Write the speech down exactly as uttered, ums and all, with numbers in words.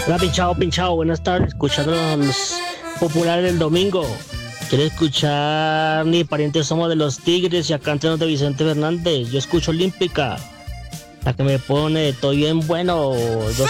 Hola, pinchado, pinchado, buenas tardes, escuchando los populares del domingo. Quiero escuchar Ni parientes somos de los Tigres y acá entrenos de Vicente Fernández. Yo escucho Olímpica, la que me pone, estoy bien bueno.